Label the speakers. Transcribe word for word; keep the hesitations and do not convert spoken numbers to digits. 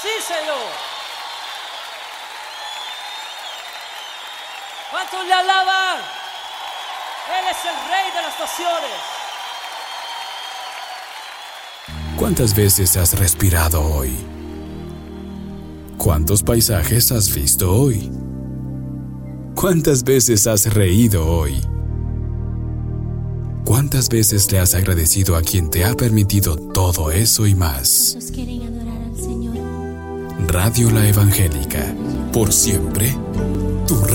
Speaker 1: Sí, Señor. ¿Cuántos le alaban? Él es el Rey de las naciones.
Speaker 2: ¿Cuántas veces has respirado hoy? ¿Cuántos paisajes has visto hoy? ¿Cuántas veces has reído hoy? ¿Cuántas veces le has agradecido a quien te ha permitido todo eso y más?
Speaker 3: ¿Cuántos quieren adorar al Señor?
Speaker 2: Radio La Evangélica, por siempre